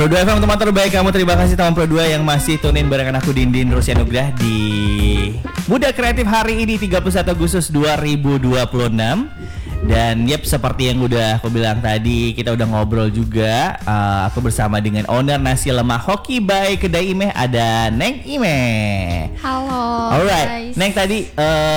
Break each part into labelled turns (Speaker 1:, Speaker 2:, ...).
Speaker 1: Pro 2 FM teman terbaik kamu. Terima kasih teman Pro 2 yang masih tune in barengan aku Dindin Rusya Nugrah di Muda Kreatif hari ini 31 Agustus 2026. Dan seperti yang udah aku bilang tadi, kita udah ngobrol juga. Aku bersama dengan owner nasi lemak Hoki by Kedai Imeh, ada Neng Imeh.
Speaker 2: Halo.
Speaker 1: Alright, guys. Neng tadi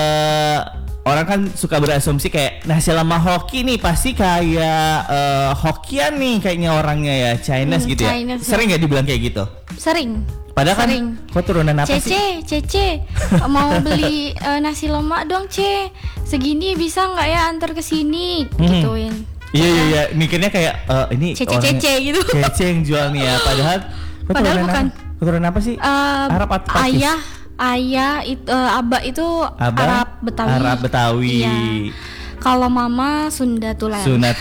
Speaker 1: orang kan suka berasumsi kayak nasi lemak Hoki nih pasti kayak Hokian nih kayaknya orangnya ya, Chinese gitu ya.
Speaker 2: Chinese,
Speaker 1: sering gak dibilang kayak gitu?
Speaker 2: Sering.
Speaker 1: Padahal
Speaker 2: sering.
Speaker 1: Kan kok turunan apa sih?
Speaker 2: Cece mau beli nasi lemak dong Ce, segini bisa nggak ya antar ke sini gituin.
Speaker 1: Iya mikirnya kayak ini
Speaker 2: Cece gitu.
Speaker 1: Cece yang jual nih ya, padahal
Speaker 2: bukan.
Speaker 1: Keturunan apa sih? Arab atau Pakis?
Speaker 2: Ayah itu Abah itu Arab Betawi.
Speaker 1: Arab Betawi.
Speaker 2: Iya. Kalau mama Sunda Tulen.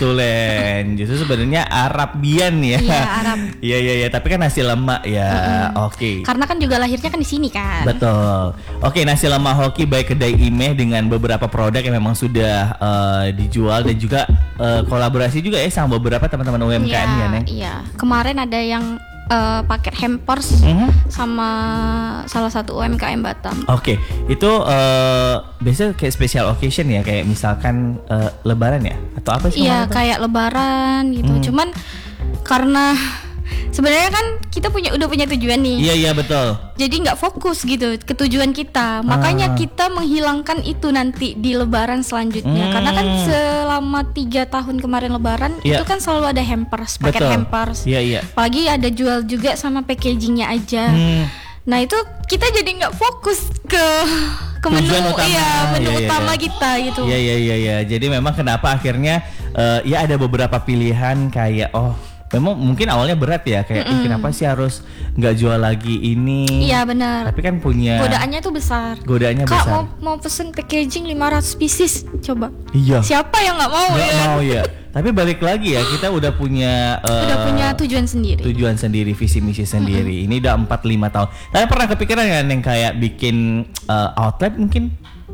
Speaker 1: Justru sebenarnya Arabian ya.
Speaker 2: Iya, Arab.
Speaker 1: Iya, tapi kan nasi lemak ya. Oke.
Speaker 2: Karena kan juga lahirnya kan di sini kan.
Speaker 1: Betul. Oke, nasi lemak Hoki by Kedai Imeh dengan beberapa produk yang memang sudah dijual dan juga kolaborasi juga ya sama beberapa teman-teman UMKM ya, Neng.
Speaker 2: Iya. Kemarin ada yang paket hampers sama salah satu UMKM Batam.
Speaker 1: Oke, itu biasanya kayak special occasion ya, kayak misalkan Lebaran ya, atau apa sih?
Speaker 2: Iya, kayak Lebaran gitu. Cuman karena sebenarnya kan kita udah punya tujuan nih.
Speaker 1: Iya betul.
Speaker 2: Jadi nggak fokus gitu ke tujuan kita. Makanya kita menghilangkan itu nanti di Lebaran selanjutnya. Karena kan selama 3 tahun kemarin Lebaran itu kan selalu ada hampers, paket hampers.
Speaker 1: Iya.
Speaker 2: Apalagi ada jual juga sama packagingnya aja. Nah itu kita jadi nggak fokus ke menu utama, menu utama kita gitu.
Speaker 1: Iya. Jadi memang kenapa akhirnya ya ada beberapa pilihan kayak memang mungkin awalnya berat ya kayak kenapa sih harus nggak jual lagi ini?
Speaker 2: Iya benar.
Speaker 1: Tapi kan punya
Speaker 2: godaannya tuh besar. Kak mau pesen packaging 500 pieces coba.
Speaker 1: Iya.
Speaker 2: Siapa yang nggak mau?
Speaker 1: Nggak mau ya. Tapi balik lagi ya, kita udah punya
Speaker 2: tujuan sendiri.
Speaker 1: Visi misi sendiri. Ini udah 4-5 tahun. Tapi pernah kepikiran kan yang kayak bikin outlet mungkin?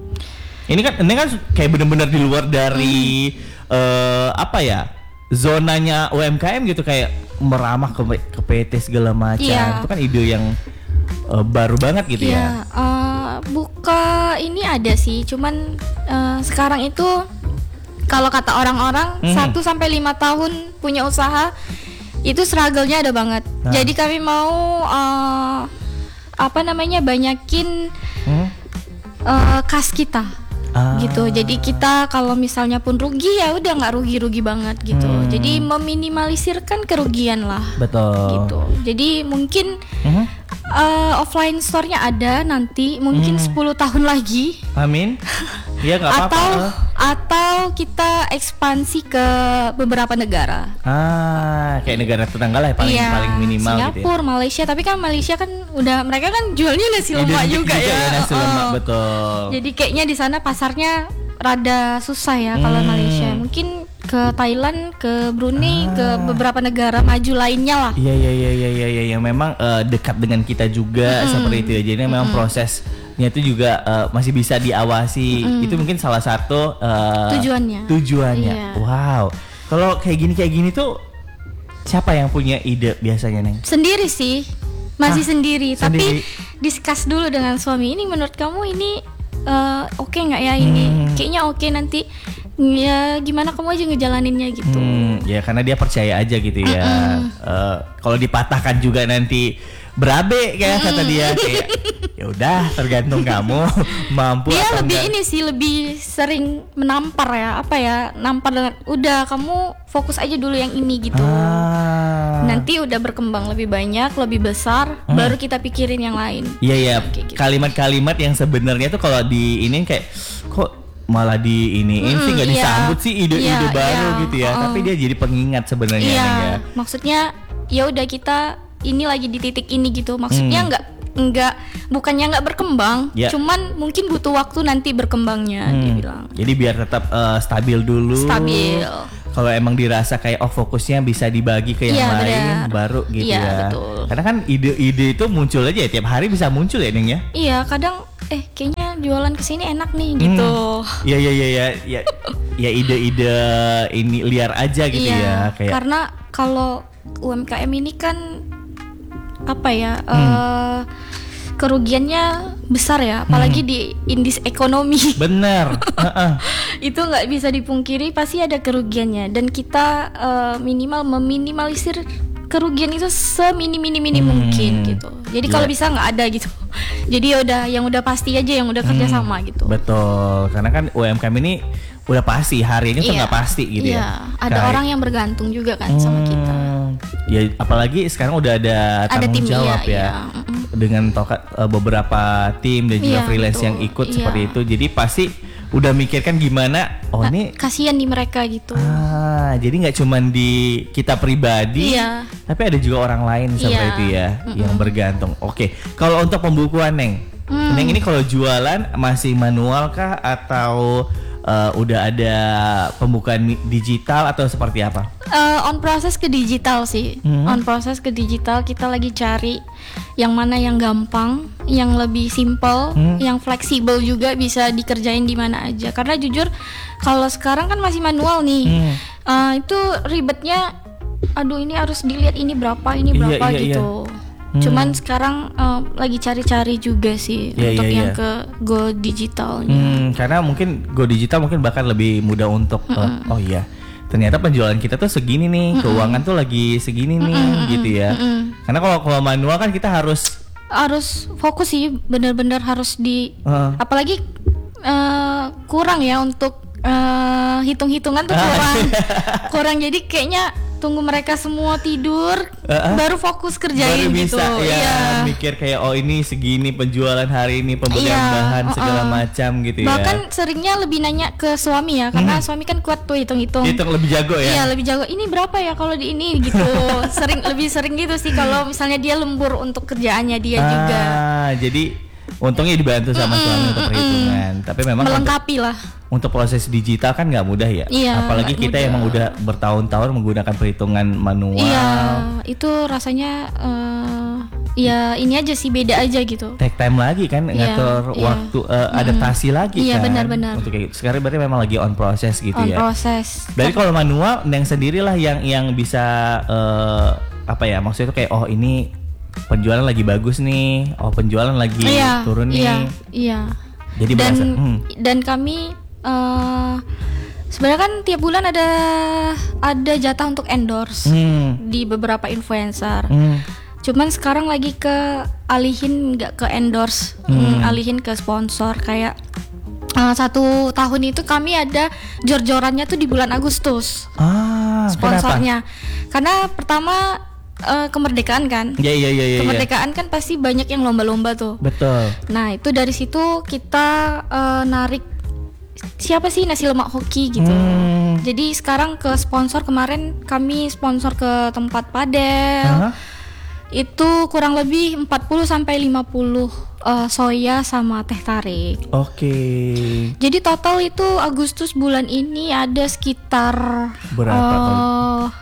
Speaker 1: Ini kan kayak benar-benar di luar dari zonanya UMKM gitu, kayak meramah ke PT segala macam. Itu kan ide yang baru banget gitu ya.
Speaker 2: Buka ini ada sih, cuman sekarang itu kalau kata orang-orang 1-5 tahun punya usaha itu struggle-nya ada banget. Jadi kami mau banyakin kas kita. Gitu. Jadi kita kalau misalnya pun rugi ya udah nggak rugi banget gitu. Jadi meminimalisirkan kerugian lah.
Speaker 1: Betul.
Speaker 2: Gitu. Jadi mungkin offline store-nya ada nanti mungkin 10 tahun lagi.
Speaker 1: Amin. Ya nggak apa-apa.
Speaker 2: Atau kita ekspansi ke beberapa negara.
Speaker 1: Kayak negara tetangga lah paling minimal
Speaker 2: Singapura,
Speaker 1: gitu ya.
Speaker 2: Malaysia. Tapi kan Malaysia kan udah mereka kan jualnya nasi lemak juga ya.
Speaker 1: Nasi lemak betul.
Speaker 2: Jadi kayaknya di sana pasarnya rada susah ya kalau Malaysia. Mungkin ke Thailand, ke Brunei, ke beberapa negara maju lainnya lah.
Speaker 1: Iya yang memang dekat dengan kita juga seperti itu ya. Jadi memang prosesnya itu juga masih bisa diawasi. Itu mungkin salah satu tujuannya. Iya. Wow. Kalau kayak gini tuh siapa yang punya ide biasanya, Neng?
Speaker 2: Sendiri sih. Masih sendiri. Tapi discuss dulu dengan suami. Ini menurut kamu ini oke nggak ya ini? Kayaknya oke, nanti ya gimana kamu aja ngejalaninnya gitu.
Speaker 1: Ya karena dia percaya aja gitu ya. Kalau dipatahkan juga nanti berabe kayak kata dia, kayak ya udah tergantung kamu mampu
Speaker 2: dia
Speaker 1: atau
Speaker 2: lebih
Speaker 1: enggak.
Speaker 2: Ini sih lebih sering menampar ya, nampar dengan udah kamu fokus aja dulu yang ini gitu. Nanti udah berkembang lebih banyak, lebih besar, baru kita pikirin yang lain.
Speaker 1: Iya
Speaker 2: gitu.
Speaker 1: Kalimat-kalimat yang sebenarnya tuh kalau di ini kayak kok malah di iniin sih nggak disambut sih ide-ide baru gitu ya. Tapi dia jadi pengingat sebenarnya. Ya.
Speaker 2: Maksudnya ya udah kita ini lagi di titik ini gitu. Maksudnya bukannya nggak berkembang, cuman mungkin butuh waktu nanti berkembangnya, dia bilang.
Speaker 1: Jadi biar tetap stabil dulu. Kalau emang dirasa kayak fokusnya bisa dibagi ke yang lain, baru gitu ya.
Speaker 2: Betul.
Speaker 1: Karena kan ide-ide itu muncul aja ya, tiap hari bisa muncul ya, Neng ya.
Speaker 2: Iya, kadang kayaknya jualan kesini enak nih gitu.
Speaker 1: Iya. Ya ide-ide ini liar aja gitu ya.
Speaker 2: Kayak karena kalau UMKM ini kan apa ya? Kerugiannya besar ya, apalagi di indeks ekonomi.
Speaker 1: Bener.
Speaker 2: Itu nggak bisa dipungkiri, pasti ada kerugiannya, dan kita minimal meminimalisir kerugian itu semini mungkin gitu. Jadi kalau bisa nggak ada gitu. Jadi yang udah pasti aja, yang udah kerjasama gitu.
Speaker 1: Betul, karena kan UMKM ini udah pasti, hari ini tuh nggak pasti gitu ya.
Speaker 2: Ada orang yang bergantung juga kan sama kita.
Speaker 1: Ya apalagi sekarang udah ada tanggung jawab ya. Dengan beberapa tim dan juga freelance yang ikut seperti itu, jadi pasti udah mikirkan gimana ini
Speaker 2: kasihan di mereka gitu.
Speaker 1: Jadi nggak cuman di kita pribadi, tapi ada juga orang lain seperti itu ya, yang bergantung. Oke, kalau untuk pembukuan Neng ini kalau jualan masih manual kah atau udah ada pembukaan digital atau seperti apa?
Speaker 2: On proses ke digital sih. On proses ke digital, kita lagi cari yang mana yang gampang, yang lebih simple, yang fleksibel juga bisa dikerjain di mana aja. Karena jujur kalau sekarang kan masih manual nih. Itu ribetnya, aduh ini harus dilihat ini berapa gitu. Cuman sekarang lagi cari-cari juga sih untuk yang ke go digitalnya.
Speaker 1: Karena mungkin go digital mungkin bahkan lebih mudah untuk ternyata penjualan kita tuh segini nih, keuangan tuh lagi segini nih gitu ya. Karena kalau manual kan kita harus
Speaker 2: fokus sih, benar-benar harus apalagi kurang ya untuk hitung-hitungan tuh kurang. Jadi kayaknya tunggu mereka semua tidur baru fokus kerjain
Speaker 1: baru
Speaker 2: gitu.
Speaker 1: Bisa mikir kayak ini segini penjualan hari ini, pembelian bahan segala macam gitu ya.
Speaker 2: Bahkan seringnya lebih nanya ke suami ya, karena suami kan kuat tuh hitung-hitung.
Speaker 1: Hitung lebih jago ya.
Speaker 2: Iya, lebih jago. Ini berapa ya kalau di ini gitu. lebih sering gitu sih kalau misalnya dia lembur untuk kerjaannya dia juga.
Speaker 1: Jadi untungnya dibantu sama suami untuk perhitungan. Tapi memang
Speaker 2: melengkapi lah.
Speaker 1: Untuk proses digital kan nggak mudah ya. Apalagi kita emang udah bertahun-tahun menggunakan perhitungan manual. Iya,
Speaker 2: itu rasanya ini aja sih, beda aja gitu.
Speaker 1: Take time lagi kan, ngatur waktu, adaptasi lagi kan.
Speaker 2: Iya, benar-benar.
Speaker 1: Untuk kayak sekarang berarti memang lagi on proses gitu ya.
Speaker 2: On proses.
Speaker 1: Dari kalau manual, Neng sendirilah yang bisa maksudnya itu kayak ini penjualan lagi bagus nih, penjualan lagi turun nih.
Speaker 2: Iya.
Speaker 1: Jadi
Speaker 2: dan kami sebenarnya kan tiap bulan ada jatah untuk endorse di beberapa influencer. Cuman sekarang lagi alihin nggak ke endorse, alihin ke sponsor. Kayak 1 tahun itu kami ada jor-jorannya tuh di bulan Agustus. Sponsornya. Karena pertama kemerdekaan kan.
Speaker 1: Iya.
Speaker 2: Kemerdekaan kan pasti banyak yang lomba-lomba tuh.
Speaker 1: Betul.
Speaker 2: Nah, itu dari situ kita narik siapa sih nasi lemak hoki gitu. Jadi sekarang ke sponsor, kemarin kami sponsor ke tempat padel. Itu kurang lebih 40 sampai 50 soya sama teh tarik.
Speaker 1: Oke.
Speaker 2: Jadi total itu Agustus bulan ini ada sekitar
Speaker 1: berapa?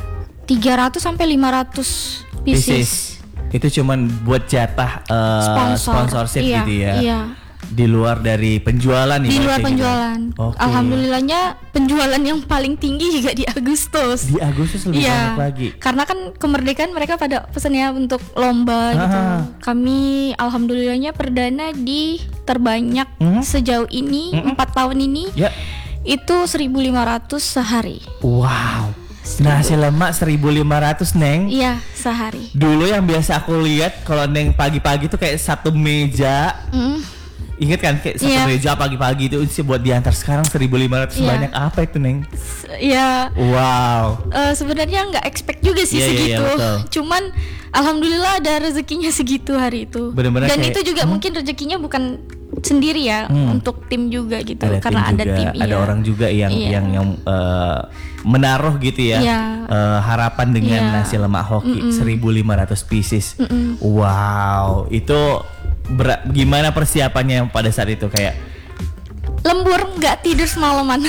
Speaker 2: 300 sampai 500 pieces.
Speaker 1: Itu cuman buat jatah sponsorship gitu ya.
Speaker 2: Iya.
Speaker 1: Di luar dari penjualan nih.
Speaker 2: Di luar penjualan.
Speaker 1: Okay.
Speaker 2: Alhamdulillahnya penjualan yang paling tinggi juga di Agustus.
Speaker 1: Di Agustus lebih banyak lagi.
Speaker 2: Karena kan kemerdekaan mereka pada pesannya untuk lomba gitu. Kami alhamdulillahnya perdana di terbanyak sejauh ini 4 tahun ini. Itu 1.500 sehari.
Speaker 1: Wow. Nasi lemak 1.500 Neng.
Speaker 2: Iya, sehari.
Speaker 1: Dulu yang biasa aku lihat kalau Neng pagi-pagi tuh kayak satu meja. Ingat kan kayak satu meja pagi-pagi itu sih buat diantar. Sekarang 1.500 banyak apa itu Neng?
Speaker 2: Iya.
Speaker 1: Wow.
Speaker 2: Sebenarnya nggak expect juga sih segitu. Cuman alhamdulillah ada rezekinya segitu hari itu.
Speaker 1: Bener-bener
Speaker 2: dan
Speaker 1: kayak,
Speaker 2: itu juga mungkin rezekinya bukan sendiri ya, untuk tim juga gitu.
Speaker 1: Ada
Speaker 2: karena
Speaker 1: tim
Speaker 2: ada
Speaker 1: juga,
Speaker 2: tim.
Speaker 1: Ada orang juga yang menaruh gitu ya. Harapan dengan nasi lemak hoki 1.500 pieces. Wow, itu gimana persiapannya pada saat itu kayak?
Speaker 2: Lembur, nggak tidur semalaman.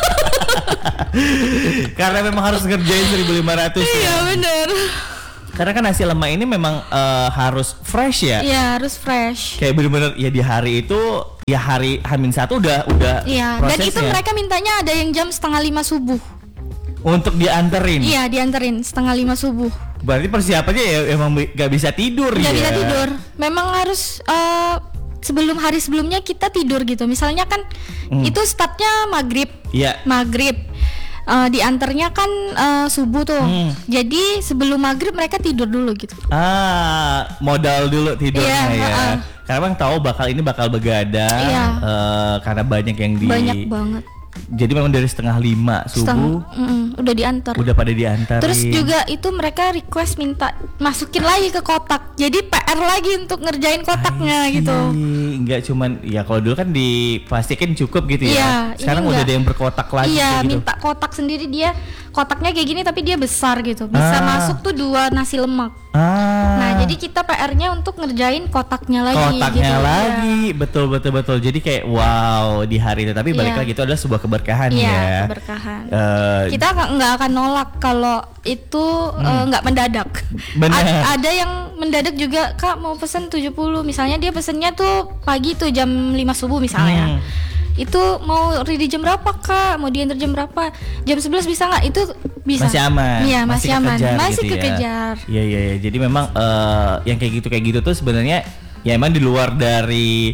Speaker 1: Karena memang harus ngerjain 1.500.
Speaker 2: Iya bener.
Speaker 1: Karena kan nasi lemak ini memang harus fresh ya.
Speaker 2: Iya, harus fresh.
Speaker 1: Kayak bener-bener ya di hari itu, ya hari H-1 udah
Speaker 2: iya,
Speaker 1: prosesnya.
Speaker 2: dan itu mereka mintanya ada yang jam 4:30 subuh.
Speaker 1: Untuk dianterin.
Speaker 2: Iya, dianterin 4:30 subuh.
Speaker 1: Berarti persiapannya ya emang gak bisa tidur ya.
Speaker 2: Nggak bisa tidur. Memang harus sebelum hari sebelumnya kita tidur gitu. Misalnya kan itu startnya maghrib.
Speaker 1: Iya.
Speaker 2: Maghrib. Diantarnya kan subuh tuh. Jadi sebelum maghrib mereka tidur dulu gitu.
Speaker 1: Modal dulu tidurnya
Speaker 2: Iya,
Speaker 1: ya. Karena bang tahu ini bakal begadang.
Speaker 2: Iya.
Speaker 1: Karena banyak yang
Speaker 2: Banyak banget.
Speaker 1: Jadi memang dari 4:30 subuh
Speaker 2: udah diantar.
Speaker 1: udah pada diantarin.
Speaker 2: Terus juga itu mereka request minta masukin lagi ke kotak. Jadi PR lagi untuk ngerjain kotaknya gitu.
Speaker 1: Enggak cuman ya kalau dulu kan dipastikan cukup gitu ya.
Speaker 2: Iya,
Speaker 1: Sekarang
Speaker 2: ini
Speaker 1: udah
Speaker 2: enggak.
Speaker 1: ada yang berkotak lagi
Speaker 2: Iya,
Speaker 1: kayak gitu.
Speaker 2: minta kotak sendiri dia. Kotaknya kayak gini tapi dia besar gitu. Bisa masuk tuh 2 nasi lemak. Nah, jadi kita PR-nya untuk ngerjain kotaknya lagi
Speaker 1: kotaknya
Speaker 2: gitu.
Speaker 1: lagi. Betul. Jadi kayak wow di hari itu. Tapi balik
Speaker 2: Iya.
Speaker 1: lagi itu adalah sebuah keberkahan
Speaker 2: Iya,
Speaker 1: ya.
Speaker 2: keberkahan.
Speaker 1: Eh,
Speaker 2: Kita nggak akan nolak kalau itu nggak mendadak.
Speaker 1: Benar.
Speaker 2: Ada yang mendadak juga, Kak mau pesen 70. Misalnya dia pesennya tuh pagi tuh jam 5 subuh misalnya. Itu mau ready jam berapa, Kak? Mau diantar jam berapa? Jam 11 bisa nggak? Itu bisa.
Speaker 1: masih aman.
Speaker 2: Iya, masih aman.
Speaker 1: kekejar
Speaker 2: Masih
Speaker 1: gitu
Speaker 2: kekejar.
Speaker 1: Ya. Iya. Jadi memang yang kayak gitu tuh sebenarnya ya emang di luar dari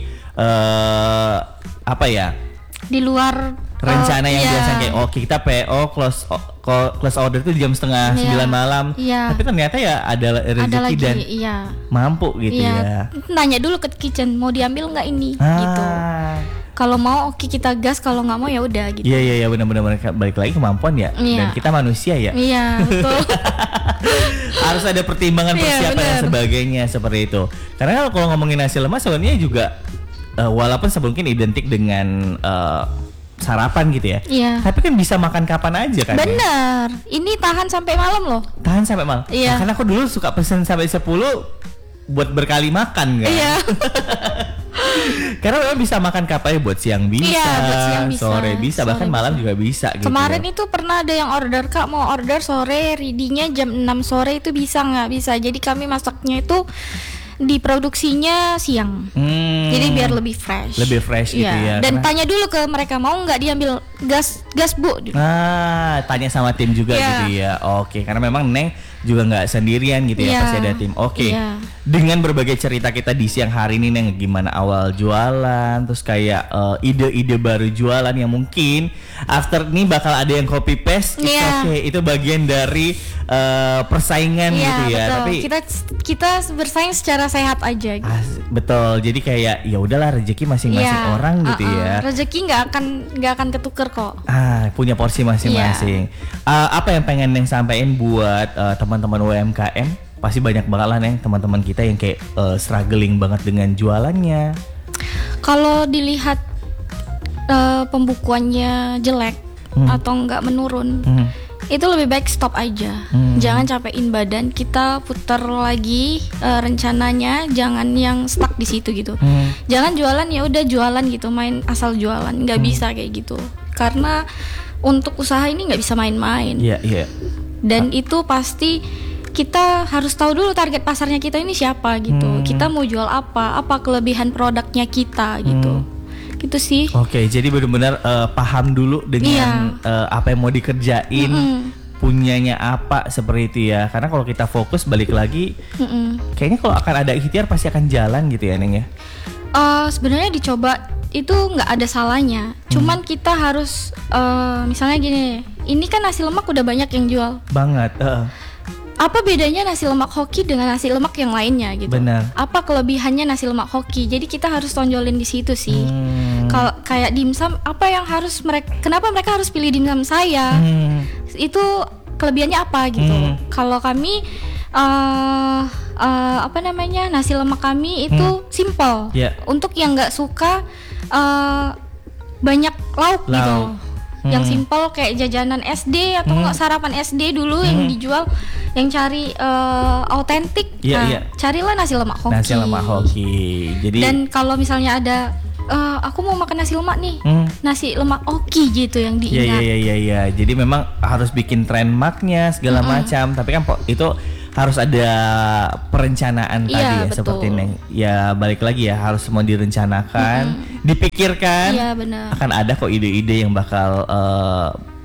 Speaker 1: apa ya?
Speaker 2: Di luar
Speaker 1: Rencana yang
Speaker 2: iya.
Speaker 1: biasa kayak kita PO close order tuh jam 8:30 malam.
Speaker 2: Iya.
Speaker 1: Tapi ternyata ya ada rezeki
Speaker 2: Ada lagi,
Speaker 1: dan
Speaker 2: iya.
Speaker 1: mampu gitu
Speaker 2: Iya.
Speaker 1: ya.
Speaker 2: Nanya dulu ke kitchen mau diambil nggak ini gitu. Kalau mau oke kita gas, kalau nggak mau ya udah gitu.
Speaker 1: Iya benar-benar balik lagi kemampuan ya.
Speaker 2: Iya.
Speaker 1: Dan kita manusia ya.
Speaker 2: Iya, betul.
Speaker 1: Harus ada pertimbangan
Speaker 2: Iya,
Speaker 1: persiapan dan
Speaker 2: benar.
Speaker 1: sebagainya seperti itu. Karena kalau ngomongin nasi lemak sebenarnya juga walaupun mungkin identik dengan sarapan gitu ya.
Speaker 2: Iya.
Speaker 1: Tapi kan bisa makan kapan aja kan. Ya?
Speaker 2: Bener. Ini tahan sampai malam loh.
Speaker 1: Tahan sampai malam.
Speaker 2: Iya.
Speaker 1: Nah, karena aku dulu suka pesen sampai 10 buat berkali makan kan.
Speaker 2: Iya.
Speaker 1: Karena memang bisa makan kapan ya, buat siang bisa,
Speaker 2: Iya, buat siang bisa,
Speaker 1: sore bisa,
Speaker 2: sore
Speaker 1: bahkan malam
Speaker 2: bisa.
Speaker 1: juga bisa gitu.
Speaker 2: Kemarin itu pernah ada yang order, Kak mau order sore, ready-nya jam 6 sore itu bisa nggak? Bisa. Jadi kami masaknya itu diproduksinya siang. Jadi biar lebih fresh.
Speaker 1: Lebih fresh gitu ya.
Speaker 2: Dan
Speaker 1: karena-
Speaker 2: tanya dulu ke mereka mau nggak diambil gas Bu.
Speaker 1: Tanya sama tim juga
Speaker 2: Iya.
Speaker 1: gitu ya. Oke, karena memang Neng juga nggak sendirian gitu ya,
Speaker 2: Iya.
Speaker 1: pasti ada tim. Oke.
Speaker 2: Iya.
Speaker 1: Dengan berbagai cerita kita di siang hari ini Neng, gimana awal jualan, terus kayak ide-ide baru jualan yang mungkin after ini bakal ada yang copy paste.
Speaker 2: Iya.
Speaker 1: Oke, itu bagian dari persaingan
Speaker 2: Iya,
Speaker 1: gitu ya.
Speaker 2: betul.
Speaker 1: Tapi
Speaker 2: kita bersaing secara sehat aja gitu.
Speaker 1: betul. Jadi kayak ya udahlah rezeki masing-masing
Speaker 2: Iya,
Speaker 1: orang gitu ya.
Speaker 2: Rezeki nggak akan ketuker kok.
Speaker 1: Punya porsi masing-masing. Apa yang pengen Neng sampaikan buat teman-teman UMKM? Pasti banyak banget lah Neng teman-teman kita yang kayak struggling banget dengan jualannya.
Speaker 2: Kalau dilihat pembukuannya jelek atau nggak menurun, itu lebih baik stop aja. Jangan capein badan, kita putar lagi rencananya, jangan yang stuck di situ gitu. Jangan jualan ya udah jualan gitu, main asal jualan, nggak bisa kayak gitu. Karena untuk usaha ini nggak bisa main-main.
Speaker 1: Iya.
Speaker 2: Dan itu pasti kita harus tahu dulu target pasarnya kita ini siapa gitu. Kita mau jual apa kelebihan produknya kita gitu. Gitu sih.
Speaker 1: Oke, jadi benar-benar paham dulu dengan apa yang mau dikerjain, punyanya apa seperti itu ya. Karena kalau kita fokus balik lagi, kayaknya kalau akan ada ikhtiar pasti akan jalan gitu ya Neng ya.
Speaker 2: Sebenarnya dicoba itu nggak ada salahnya. Cuman kita harus misalnya gini, ini kan nasi lemak udah banyak yang jual.
Speaker 1: Banget.
Speaker 2: Apa bedanya nasi lemak hoki dengan nasi lemak yang lainnya gitu?
Speaker 1: Benar.
Speaker 2: Apa kelebihannya nasi lemak hoki? Jadi kita harus tonjolin di situ sih. Kalau kayak dimsum, apa yang harus kenapa mereka harus pilih dimsum saya? Itu kelebihannya apa gitu? Kalau kami nasi lemak kami itu simple.
Speaker 1: Yeah.
Speaker 2: Untuk yang nggak suka banyak lauk gitu. Yang simple kayak jajanan SD atau nggak sarapan SD dulu yang dijual, yang cari autentik. Carilah nasi lemak hoki.
Speaker 1: Nasi lemak hoki. Jadi
Speaker 2: Dan kalau misalnya ada aku mau makan nasi lemak nih, nasi lemak hoki gitu yang diingat.
Speaker 1: Iya. Jadi memang harus bikin trademarknya segala macam. Tapi kan itu harus ada perencanaan tadi ya,
Speaker 2: betul.
Speaker 1: seperti Neng. Ya balik lagi ya, harus semua direncanakan, dipikirkan.
Speaker 2: Iya benar.
Speaker 1: Akan ada kok ide-ide yang bakal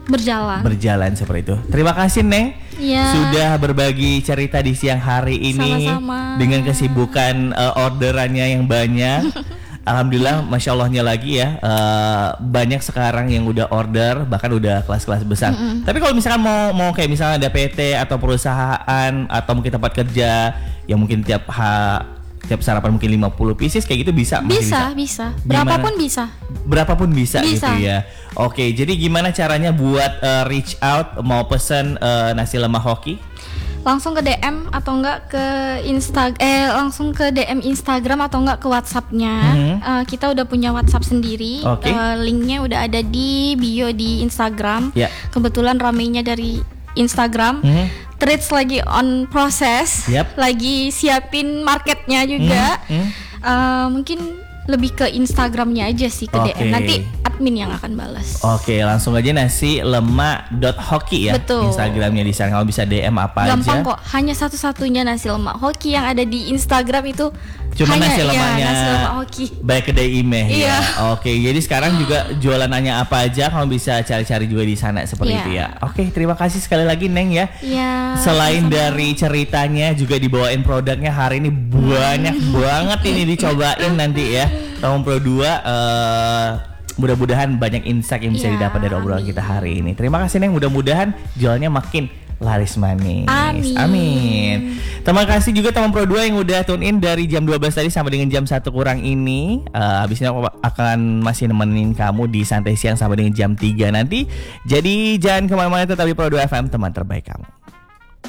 Speaker 1: berjalan seperti itu. Terima kasih Neng sudah berbagi cerita di siang hari ini.
Speaker 2: Sama-sama.
Speaker 1: Dengan kesibukan orderannya yang banyak. Alhamdulillah, masya Allahnya lagi ya, banyak sekarang yang udah order, bahkan udah kelas-kelas besar. Tapi kalau misalkan mau kayak misalnya ada PT atau perusahaan atau mungkin tempat kerja yang mungkin tiap sarapan mungkin 50 pieces kayak gitu bisa?
Speaker 2: Bisa. Berapapun bisa
Speaker 1: gitu ya. Oke, jadi gimana caranya buat reach out mau pesen nasi lemak hoki?
Speaker 2: Langsung ke DM atau enggak ke langsung ke DM Instagram atau enggak ke WhatsApp-nya. Kita udah punya WhatsApp sendiri. Linknya udah ada di bio di Instagram. Kebetulan ramenya dari Instagram. Treats lagi on proses. Lagi siapin marketnya juga. Mungkin lebih ke Instagramnya aja sih, ke DM. Nanti admin yang akan balas. Oke,
Speaker 1: langsung aja nasi lemak.hoki ya.
Speaker 2: Betul.
Speaker 1: Instagramnya di sana, kalau bisa DM apa
Speaker 2: Gampang
Speaker 1: aja.
Speaker 2: Kok, hanya satu-satunya nasi lemak hoki yang ada di Instagram itu.
Speaker 1: Cuma nasi lemaknya.
Speaker 2: Nasi lemak hoki.
Speaker 1: Baik kedai Imeh ya. Oke, jadi sekarang juga jualannya apa aja, kamu bisa cari-cari juga di sana seperti itu ya. Oke, terima kasih sekali lagi Neng ya. Selain dari ceritanya juga dibawain produknya hari ini banyak banget ini dicobain nanti ya. Tahun Pro 2 mudah-mudahan banyak insight yang bisa didapat dari obrolan kita hari ini. Terima kasih Neng, mudah-mudahan jualnya makin laris manis. Amin. Terima kasih juga teman Pro 2 yang udah tune in dari jam 12 tadi sampai dengan jam 1 kurang ini. Habis ini aku akan masih nemenin kamu di Santai Siang sampai dengan jam 3 nanti. Jadi jangan kemana-mana, tetap di Pro 2 FM, teman terbaik kamu.